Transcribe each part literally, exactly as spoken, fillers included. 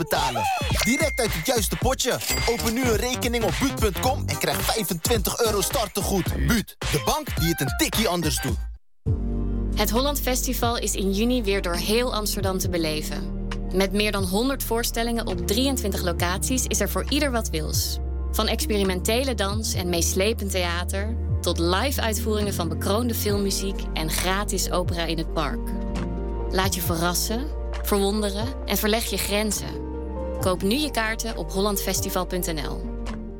betalen. Direct uit het juiste potje. Open nu een rekening op buut punt com en krijg vijfentwintig euro startegoed. Buut, de bank die het een tikkie anders doet. Het Holland Festival is in juni weer door heel Amsterdam te beleven. Met meer dan honderd voorstellingen op drieëntwintig locaties is er voor ieder wat wils. Van experimentele dans en meeslepend theater tot live-uitvoeringen van bekroonde filmmuziek en gratis opera in het park. Laat je verrassen, verwonderen en verleg je grenzen. Koop nu je kaarten op hollandfestival punt n l.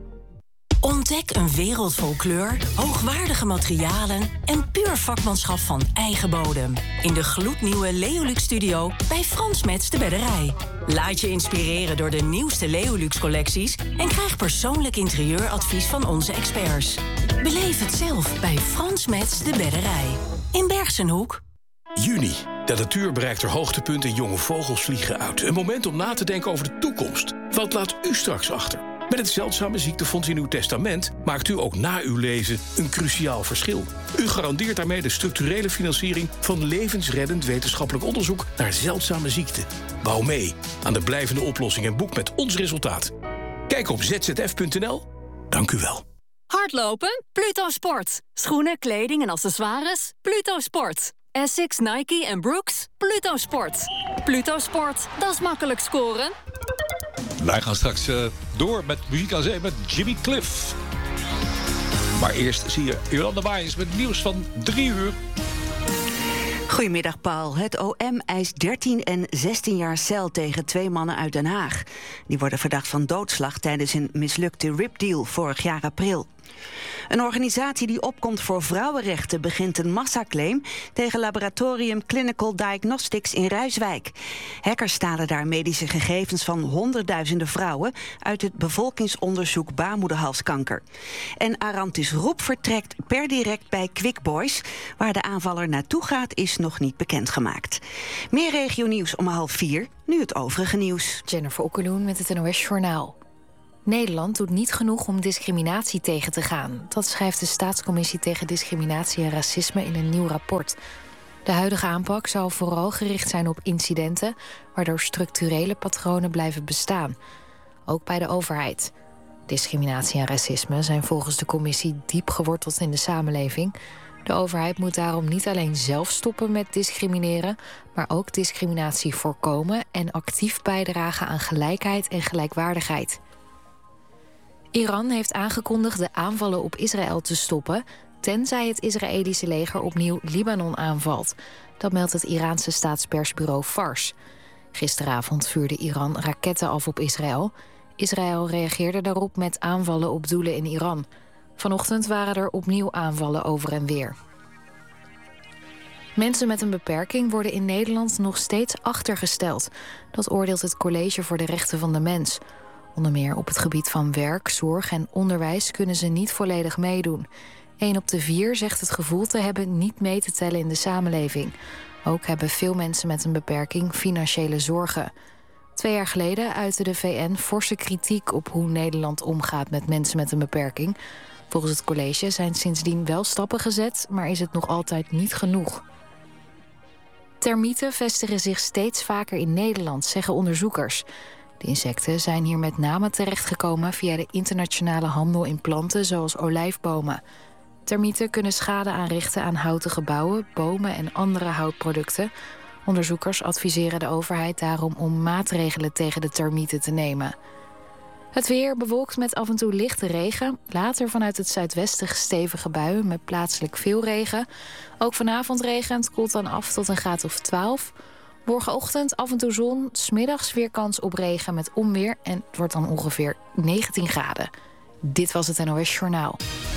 Ontdek een wereld vol kleur, hoogwaardige materialen en puur vakmanschap van eigen bodem. In de gloednieuwe Leolux Studio bij Frans Metz de Bedderij. Laat je inspireren door de nieuwste Leolux collecties en krijg persoonlijk interieuradvies van onze experts. Beleef het zelf bij Frans Metz de Bedderij. In Bergsenhoek. Juni. De natuur bereikt haar hoogtepunt en jonge vogels vliegen uit. Een moment om na te denken over de toekomst. Wat laat u straks achter? Met het Zeldzame Ziektefonds in uw testament maakt u ook na uw leven een cruciaal verschil. U garandeert daarmee de structurele financiering van levensreddend wetenschappelijk onderzoek naar zeldzame ziekten. Bouw mee aan de blijvende oplossing en boek met ons resultaat. Kijk op z z f punt n l. Dank u wel. Hardlopen? Pluto Sport. Schoenen, kleding en accessoires? Pluto Sport. Essex, Nike en Brooks? Pluto Sport. Pluto Sport, dat is makkelijk scoren. Wij gaan straks uh, door met Muziek aan Zee met Jimmy Cliff. Maar eerst zie je Jolanda Waaiens met nieuws van drie uur. Goedemiddag, Paul. Het O M eist dertien en zestien jaar cel tegen twee mannen uit Den Haag. Die worden verdacht van doodslag tijdens een mislukte ripdeal vorig jaar april. Een organisatie die opkomt voor vrouwenrechten begint een massaclaim tegen laboratorium Clinical Diagnostics in Ruiswijk. Hackers stalen daar medische gegevens van honderdduizenden vrouwen uit het bevolkingsonderzoek baarmoederhalskanker. En Arantis Roep vertrekt per direct bij Quick Boys. Waar de aanvaller naartoe gaat is nog niet bekendgemaakt. Meer regionieuws om half vier, nu het overige nieuws. Jennifer Okkeloen met het N O S Journaal. Nederland doet niet genoeg om discriminatie tegen te gaan. Dat schrijft de Staatscommissie tegen Discriminatie en Racisme in een nieuw rapport. De huidige aanpak zou vooral gericht zijn op incidenten waardoor structurele patronen blijven bestaan. Ook bij de overheid. Discriminatie en racisme zijn volgens de commissie diep geworteld in de samenleving. De overheid moet daarom niet alleen zelf stoppen met discrimineren, maar ook discriminatie voorkomen en actief bijdragen aan gelijkheid en gelijkwaardigheid. Iran heeft aangekondigd de aanvallen op Israël te stoppen, tenzij het Israëlische leger opnieuw Libanon aanvalt. Dat meldt het Iraanse staatspersbureau Fars. Gisteravond vuurde Iran raketten af op Israël. Israël reageerde daarop met aanvallen op doelen in Iran. Vanochtend waren er opnieuw aanvallen over en weer. Mensen met een beperking worden in Nederland nog steeds achtergesteld. Dat oordeelt het College voor de Rechten van de Mens. Onder meer op het gebied van werk, zorg en onderwijs kunnen ze niet volledig meedoen. Eén op de vier zegt het gevoel te hebben niet mee te tellen in de samenleving. Ook hebben veel mensen met een beperking financiële zorgen. Twee jaar geleden uitte de V N forse kritiek op hoe Nederland omgaat met mensen met een beperking. Volgens het college zijn sindsdien wel stappen gezet, maar is het nog altijd niet genoeg. Termieten vestigen zich steeds vaker in Nederland, zeggen onderzoekers. De insecten zijn hier met name terechtgekomen via de internationale handel in planten zoals olijfbomen. Termieten kunnen schade aanrichten aan houten gebouwen, bomen en andere houtproducten. Onderzoekers adviseren de overheid daarom om maatregelen tegen de termieten te nemen. Het weer bewolkt met af en toe lichte regen. Later vanuit het zuidwesten stevige buien met plaatselijk veel regen. Ook vanavond regent, koelt dan af tot een graad of twaalf. Morgenochtend af en toe zon, 's middags weer kans op regen met onweer en het wordt dan ongeveer negentien graden. Dit was het N O S Journaal.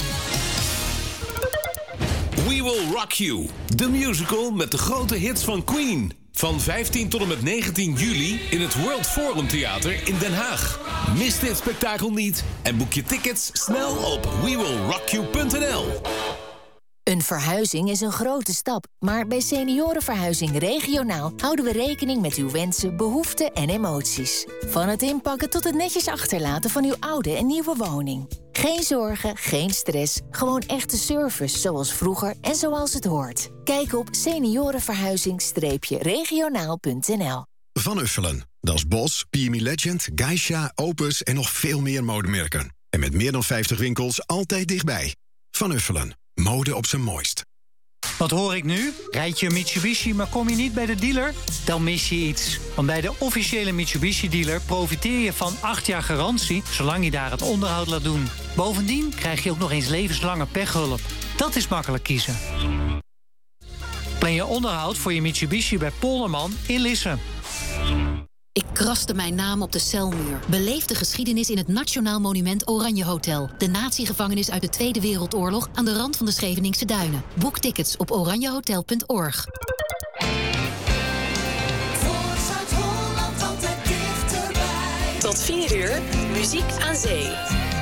We Will Rock You, de musical met de grote hits van Queen. Van vijftien tot en met negentien juli in het World Forum Theater in Den Haag. Mis dit spektakel niet en boek je tickets snel op we will rock you punt n l. Een verhuizing is een grote stap, maar bij Seniorenverhuizing Regionaal houden we rekening met uw wensen, behoeften en emoties. Van het inpakken tot het netjes achterlaten van uw oude en nieuwe woning. Geen zorgen, geen stress, gewoon echte service zoals vroeger en zoals het hoort. Kijk op seniorenverhuizing streepje regionaal punt n l. Van Uffelen. Dat is Bos, P M E Legend, Geisha, Opus en nog veel meer modemerken. En met meer dan vijftig winkels altijd dichtbij. Van Uffelen. Mode op zijn mooist. Wat hoor ik nu? Rijd je een Mitsubishi, maar kom je niet bij de dealer? Dan mis je iets. Want bij de officiële Mitsubishi-dealer profiteer je van acht jaar garantie, zolang je daar het onderhoud laat doen. Bovendien krijg je ook nog eens levenslange pechhulp. Dat is makkelijk kiezen. Plan je onderhoud voor je Mitsubishi bij Polderman in Lisse. Ik kraste mijn naam op de celmuur. Beleef de geschiedenis in het Nationaal Monument Oranje Hotel. De natiegevangenis uit de Tweede Wereldoorlog aan de rand van de Scheveningse Duinen. Boek tickets op oranjehotel punt org. Tot vier uur, muziek aan zee.